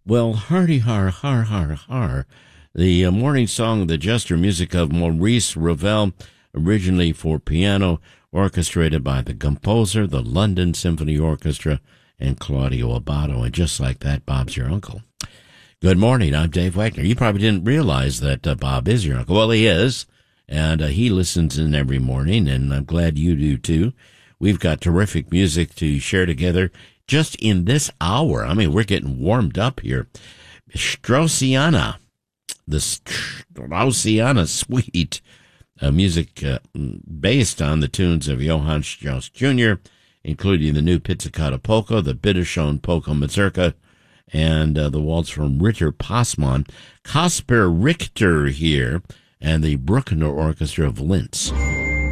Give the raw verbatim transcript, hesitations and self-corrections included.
Well, hardy har har har har. The uh, morning song, the Jester music of Maurice Ravel, originally for piano, orchestrated by the composer, the London Symphony Orchestra, and Claudio Abbado. And just like that, Bob's your uncle. Good morning, I'm Dave Wagner. You probably didn't realize that uh, Bob is your uncle. Well, he is, and uh, he listens in every morning, and I'm glad you do too. We've got terrific music to share together just in this hour. I mean, we're getting warmed up here. Straussiana, the Straussiana Suite, uh, music uh, based on the tunes of Johann Strauss Junior, including the new Pizzicato Polka, the Bitteschön Polka Mazurka, and uh, the waltz from Ritter Passmann. Kaspar Richter here, and the Bruckner Orchestra of Linz.